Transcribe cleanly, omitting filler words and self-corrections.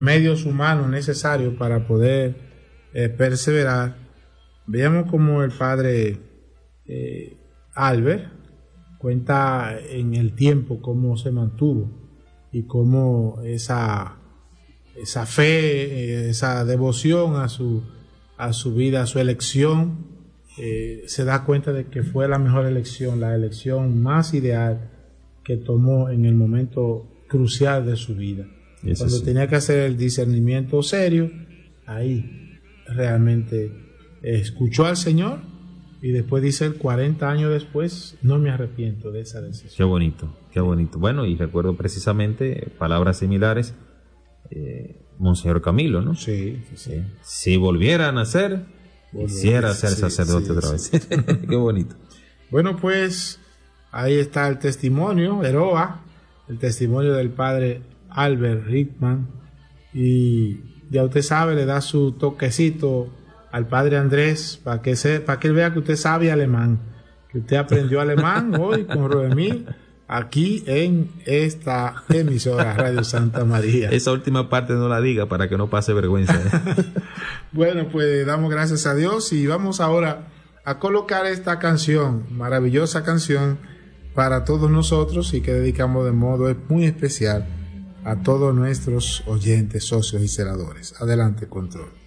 medios humanos necesarios para poder perseverar. Veamos cómo el padre Albert cuenta en el tiempo cómo se mantuvo y cómo esa fe, esa devoción a su vida, a su elección, se da cuenta de que fue la mejor elección, la elección más ideal que tomó en el momento crucial de su vida. Cuando sí tenía que hacer el discernimiento serio, ahí realmente escuchó al Señor y después dice, 40 años después, no me arrepiento de esa decisión. Qué bonito, qué bonito. Bueno, y recuerdo precisamente palabras similares, Monseñor Camilo, ¿no? Sí. Si volviera a nacer, quisiera ser sacerdote otra vez. Qué bonito. Bueno, pues ahí está el testimonio, Eroa, el testimonio del padre Albert Rickman, y ya usted sabe, le da su toquecito al padre Andrés para que él vea que usted sabe alemán, que usted aprendió alemán hoy con Roemil aquí en esta emisora Radio Santa María. Esa última parte no la diga para que no pase vergüenza. Bueno, pues damos gracias a Dios y vamos ahora a colocar esta canción, maravillosa canción para todos nosotros y que dedicamos de modo muy especial a todos nuestros oyentes, socios y senadores. Adelante, control.